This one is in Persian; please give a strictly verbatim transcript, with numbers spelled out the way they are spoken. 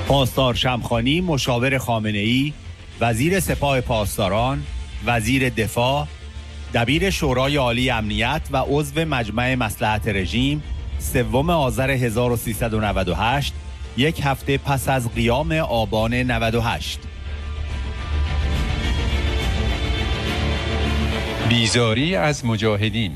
پاسدار شمخانی مشاور خامنه‌ای، وزیر سپاه پاسداران، وزیر دفاع، دبیر شورای عالی امنیت و عضو مجمع مصلحت رژیم، سوم آذر هزار و سیصد و نود و هشت، یک هفته پس از قیام آبان نود و هشت. بیزاری از مجاهدین.